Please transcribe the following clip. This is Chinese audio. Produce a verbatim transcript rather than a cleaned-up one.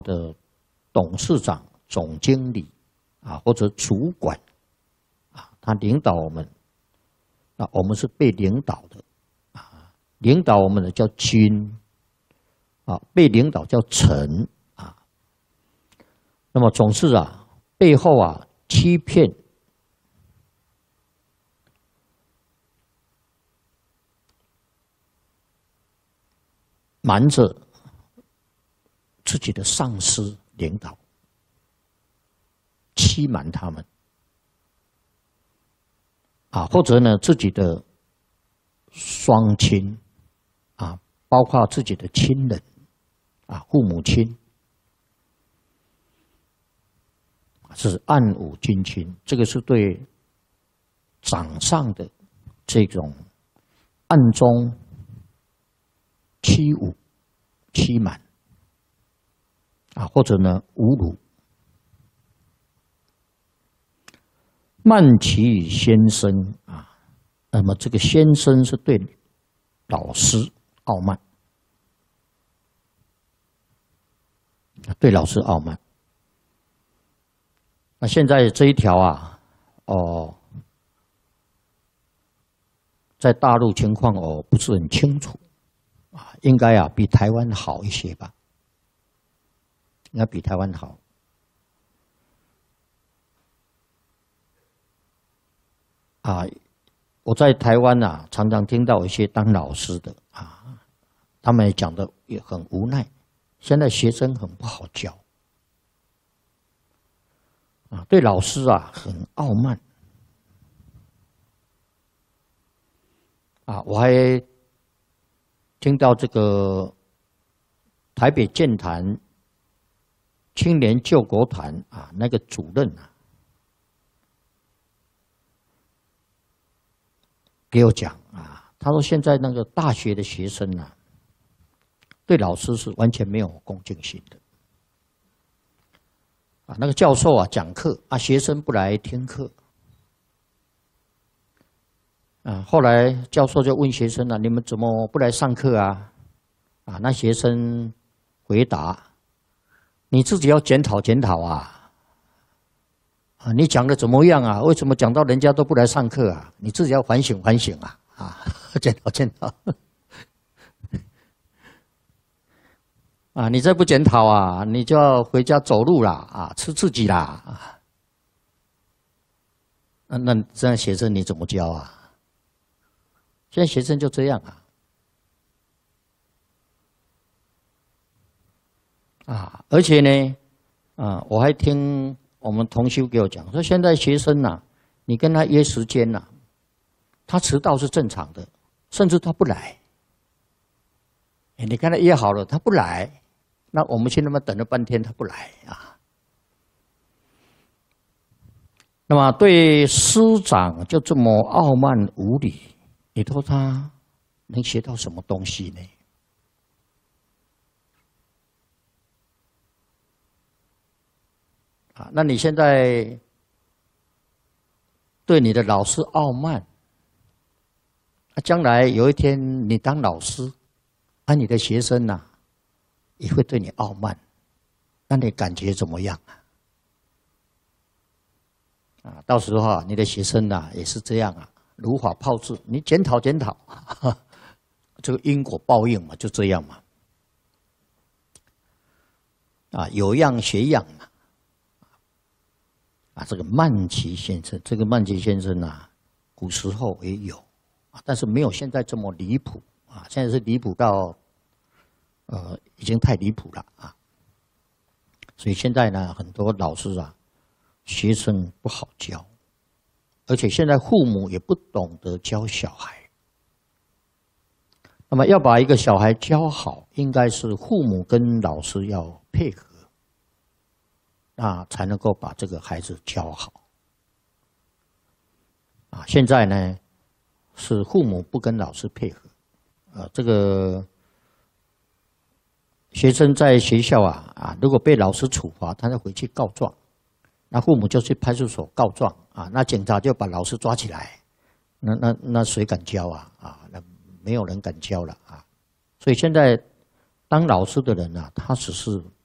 的董事长、总经理啊，或者主管啊，他领导我们，啊，我们是被领导的啊，领导我们的叫君啊，被领导叫臣啊。那么总是啊，背后啊欺骗。 瞒着自己的上司领导，欺瞒他们啊，或者呢自己的双亲啊，包括自己的亲人啊，父母亲，是暗五军亲，这个是对掌上的这种暗中。 欺侮、欺瞒啊，或者呢侮辱。慢其先生啊，那么这个先生是对老师傲慢，对老师傲慢。那现在这一条啊，哦，在大陆情况我不是很清楚。 啊，应该啊比台湾好一些吧，应该比台湾好。啊，我在台湾啊，常常听到一些当老师的啊，他们讲的也很无奈，现在学生很不好教，啊，对老师啊很傲慢，啊，我还。 听到这个台北剑潭青年救国团啊，那个主任啊，给我讲啊，他说现在那个大学的学生啊，对老师是完全没有恭敬心的啊。那个教授啊讲课啊，学生不来听课。 啊，后来教授就问学生了、啊：“你们怎么不来上课啊？”啊，那学生回答：“你自己要检讨检讨啊！啊，你讲的怎么样啊？为什么讲到人家都不来上课啊？你自己要反省反省啊！啊，检讨检讨。啊，你再不检讨啊，你就要回家走路啦！啊，吃自己啦！啊，那那这样学生你怎么教啊？” 现在学生就这样啊，啊，而且呢，啊，我还听我们同修给我讲，说现在学生呐、啊，你跟他约时间呐、啊，他迟到是正常的，甚至他不来。你跟他约好了，他不来，那我们去那么等了半天，他不来啊。那么对师长就这么傲慢无礼。 你说他能学到什么东西呢？啊，那你现在对你的老师傲慢，啊，将来有一天你当老师，啊，你的学生呐、啊，也会对你傲慢，那你感觉怎么样啊？啊，到时候啊，你的学生呐、啊、也是这样啊。 如法炮制，你检讨检讨，这个因果报应嘛，就这样嘛。啊，有样学样嘛。啊，这个曼奇先生，这个曼奇先生啊，古时候也有啊，但是没有现在这么离谱啊。现在是离谱到，呃，已经太离谱了啊。所以现在呢，很多老师啊，学生不好教。 而且现在父母也不懂得教小孩，那么要把一个小孩教好，应该是父母跟老师要配合，啊，才能够把这个孩子教好。啊，现在呢是父母不跟老师配合，啊，这个学生在学校啊啊，如果被老师处罚，他就回去告状。 那父母就去派出所告状啊，那警察就把老师抓起来，那那那谁敢教啊？啊，那没有人敢教了啊。所以现在当老师的人啊，他只是